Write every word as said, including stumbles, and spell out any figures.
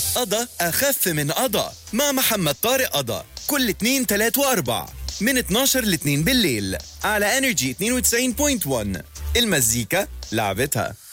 قضا أخف من قضا مع محمد طارق قضا كل اتنين تلات واربع من اتناشر ل اتنين بالليل على انرجي اتنين وتسعين فاصلة واحد. المزيكا لعبتها.